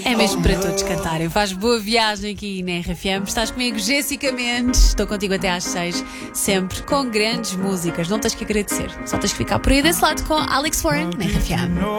É mesmo para todos cantarem. Faz boa viagem aqui na RFM. Estás comigo, Jéssica Mendes. Estou contigo até às 6, sempre com grandes músicas. Não tens que agradecer, só tens que ficar por aí desse lado com Alex Warren na RFM.